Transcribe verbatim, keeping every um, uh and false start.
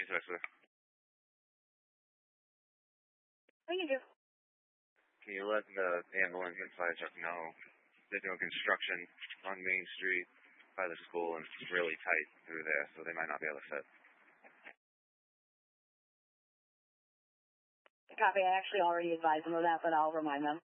Texas. What do you do? Can you let the ambulance and fire truck know they're doing construction on Main Street by the school and it's really tight through there, so they might not be able to fit. Copy. I actually already advised them of that, but I'll remind them.